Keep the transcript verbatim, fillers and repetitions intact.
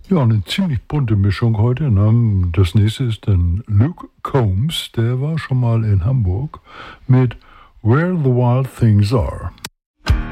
Ja, eine ziemlich bunte Mischung heute. Ne? Das nächste ist dann Luke Combs, der war schon mal in Hamburg mit Where the Wild Things Are.